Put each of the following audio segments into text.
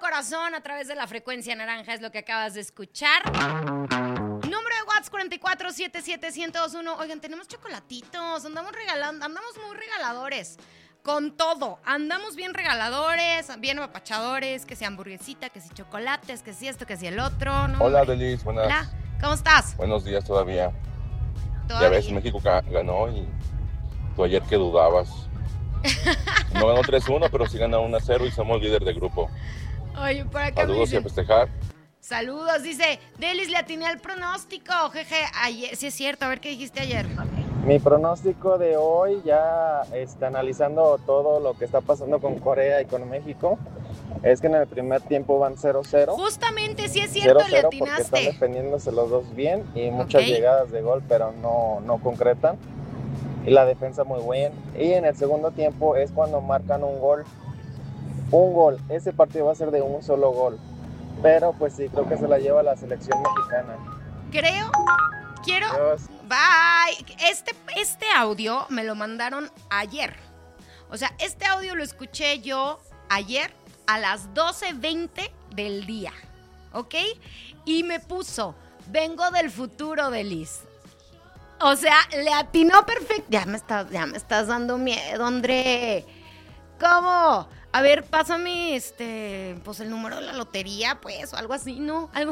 corazón a través de la frecuencia naranja es lo que acabas de escuchar. Número de WhatsApp 44771021. Oigan, tenemos chocolatitos, andamos muy regaladores. Con todo, andamos bien regaladores, bien apapachadores, que sea hamburguesita, que si chocolates, que si esto, que si el otro. ¿No? Hola, Delis, buenas. Hola, ¿cómo estás? Buenos días todavía. Ya ves, México ganó y tú ayer que dudabas. No ganó 3-1, pero sí ganó 1-0 y somos líder de grupo. Oye, por acá saludos y a festejar. Saludos, dice Delis, le atiné al pronóstico. Jeje, ayer, sí es cierto, a ver qué dijiste ayer. Mi pronóstico de hoy, ya analizando todo lo que está pasando con Corea y con México, es que en el primer tiempo van 0-0. Justamente, sí es cierto, 0-0 le atinaste. Porque están defendiéndose los dos bien y muchas llegadas de gol, pero no concretan. Y la defensa muy bien. Y en el segundo tiempo es cuando marcan un gol. Ese partido va a ser de un solo gol. Pero pues sí, creo que se la lleva la selección mexicana. Quiero... Adiós. Bye. Este audio me lo mandaron ayer. O sea, este audio lo escuché yo ayer a las 12:20 del día. ¿Ok? Y me puso, vengo del futuro, Delis. O sea, le atinó perfecto. Ya me estás dando miedo, André. ¿Cómo? A ver, pásame pues el número de la lotería, pues, o algo así, ¿no? Algo.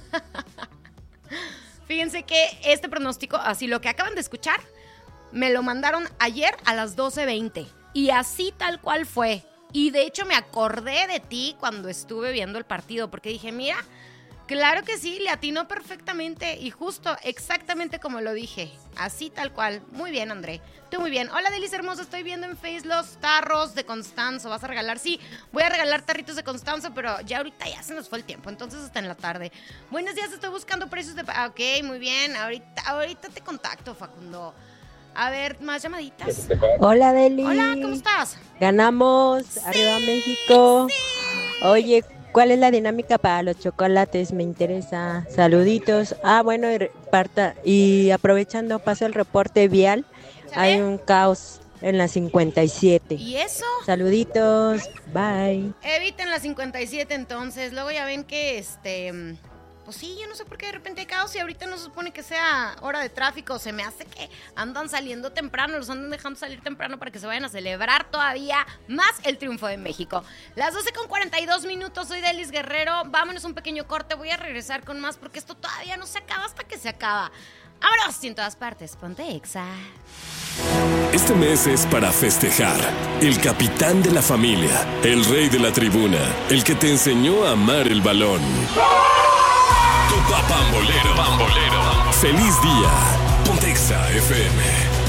Fíjense que este pronóstico, así lo que acaban de escuchar, me lo mandaron ayer a las 12:20. Y así tal cual fue. Y de hecho me acordé de ti cuando estuve viendo el partido, porque dije, mira, claro que sí, le atinó perfectamente y justo exactamente como lo dije. Así tal cual. Muy bien, André. Tú muy bien. Hola, Delis hermosa, estoy viendo en Face los tarros de Constanzo. ¿Vas a regalar? Sí, voy a regalar tarritos de Constanzo, pero ya ahorita ya se nos fue el tiempo, entonces hasta en la tarde. Buenos días, estoy buscando precios de... Ok, muy bien. Ahorita te contacto, Facundo. A ver, más llamaditas. Hola, Delis. Hola, ¿cómo estás? Ganamos. Sí, arriba México. Sí. Oye, ¿cuál es la dinámica para los chocolates? Me interesa. Saluditos. Bueno, y aprovechando, paso el reporte vial. Hay un caos en la 57. ¿Y eso? Saluditos. Bye. Eviten la 57 entonces. Luego ya ven que pues sí, yo no sé por qué de repente hay caos y ahorita no se supone que sea hora de tráfico. Se me hace que andan saliendo temprano, los andan dejando salir temprano para que se vayan a celebrar todavía más el triunfo de México. Las 12:42, soy Delis Guerrero. Vámonos un pequeño corte, voy a regresar con más porque esto todavía no se acaba hasta que se acaba. ¡Vámonos! Y en todas partes, ponte Exa. Este mes es para festejar. El capitán de la familia, el rey de la tribuna, el que te enseñó a amar el balón. Tu papá Pambolero. ¡Feliz día! Ponte Exa FM.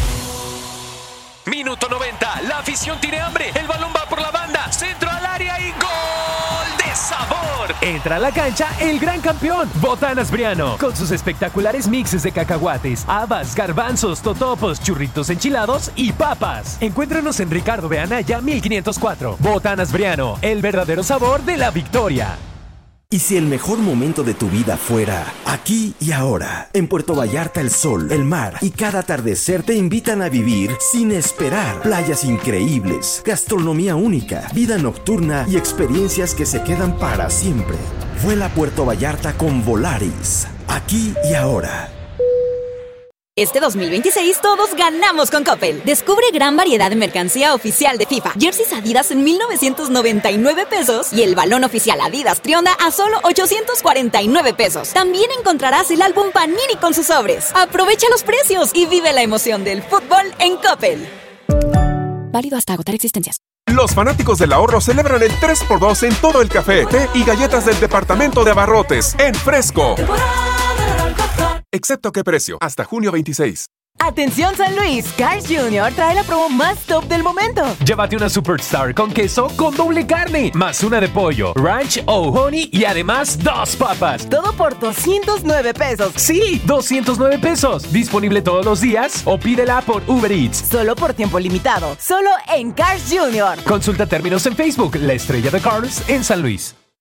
Minuto 90. La afición tiene hambre. El balón va por la banda. Centro al área y gol de sabor. Entra a la cancha el gran campeón, Botanas Briano, con sus espectaculares mixes de cacahuates, habas, garbanzos, totopos, churritos enchilados y papas. Encuéntranos en Ricardo de Anaya 1504. Botanas Briano, el verdadero sabor de la victoria. ¿Y si el mejor momento de tu vida fuera aquí y ahora? En Puerto Vallarta el sol, el mar y cada atardecer te invitan a vivir sin esperar. Playas increíbles, gastronomía única, vida nocturna y experiencias que se quedan para siempre. Vuela a Puerto Vallarta con Volaris. Aquí y ahora. Este 2026 todos ganamos con Coppel. Descubre gran variedad de mercancía oficial de FIFA. Jerseys Adidas en 1,999 pesos y el balón oficial Adidas Trionda a solo 849 pesos. También encontrarás el álbum Panini con sus sobres. Aprovecha los precios y vive la emoción del fútbol en Coppel. Válido hasta agotar existencias. Los fanáticos del ahorro celebran el 3x2 en todo el café, té y galletas del departamento de abarrotes en Fresco. Excepto qué precio, hasta junio 26. Atención San Luis, Cars Jr. trae la promo más top del momento. Llévate una Superstar con queso con doble carne, más una de pollo, ranch o honey y además 2 papas. Todo por 209 pesos. Sí, 209 pesos. Disponible todos los días o pídela por Uber Eats. Solo por tiempo limitado, solo en Cars Jr. Consulta términos en Facebook, la estrella de Cars en San Luis.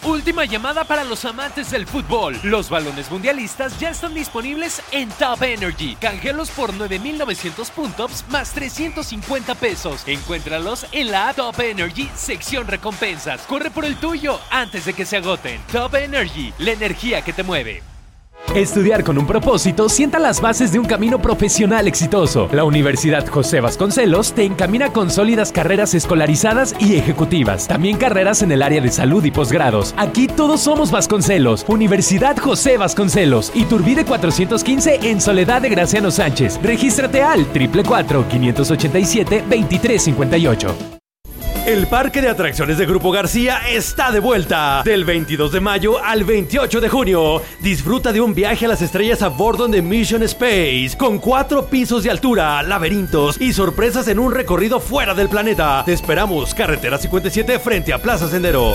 Última llamada para los amantes del fútbol. Los balones mundialistas ya están disponibles en Top Energy. Cánjelos por 9,900 puntos más 350 pesos. Encuéntralos en la app Top Energy, sección recompensas. Corre por el tuyo antes de que se agoten. Top Energy, la energía que te mueve. Estudiar con un propósito sienta las bases de un camino profesional exitoso. La Universidad José Vasconcelos te encamina con sólidas carreras escolarizadas y ejecutivas. También carreras en el área de salud y posgrados. Aquí todos somos Vasconcelos. Universidad José Vasconcelos. Iturbide 415 en Soledad de Graciano Sánchez. Regístrate al 444-587-2358. El Parque de Atracciones de Grupo García está de vuelta. Del 22 de mayo al 28 de junio. Disfruta de un viaje a las estrellas a bordo de Mission Space, con 4 pisos de altura, laberintos y sorpresas en un recorrido fuera del planeta. Te esperamos, carretera 57 frente a Plaza Sendero.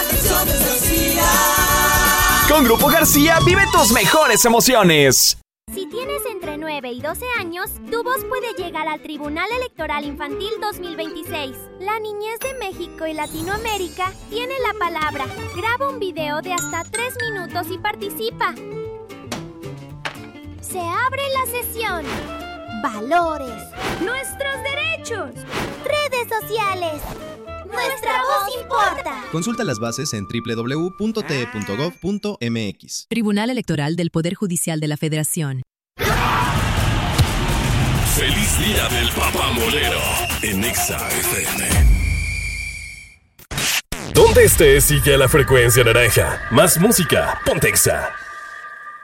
Con Grupo García vive tus mejores emociones. Si tienes entre 9 y 12 años, tu voz puede llegar al Tribunal Electoral Infantil 2026. La niñez de México y Latinoamérica tiene la palabra. Graba un video de hasta 3 minutos y participa. Se abre la sesión. Valores. Nuestros derechos. Redes sociales. Nuestra voz importa. Consulta las bases en www.te.gov.mx. Tribunal Electoral del Poder Judicial de la Federación. ¡Feliz Día del Papamolero! En Exa FM. Donde estés, sigue la frecuencia naranja. Más música, ponte Exa.